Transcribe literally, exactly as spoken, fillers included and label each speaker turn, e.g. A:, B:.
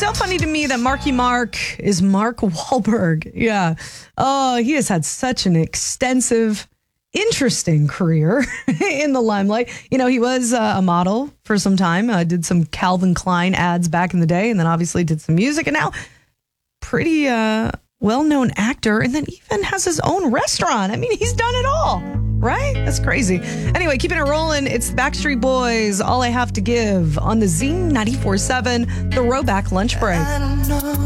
A: so funny to me that Marky Mark is Mark Wahlberg. Yeah. Oh, he has had such an extensive, interesting career in the limelight. You know, he was uh, a model for some time, uh, did some Calvin Klein ads back in the day, and then obviously did some music, and now pretty uh, well-known actor, and then even has his own restaurant. I mean, he's done it all, right? That's crazy. Anyway, keeping it rolling, it's Backstreet Boys, All I Have to Give on the Z ninety-four point seven, the Throwback Lunch Break.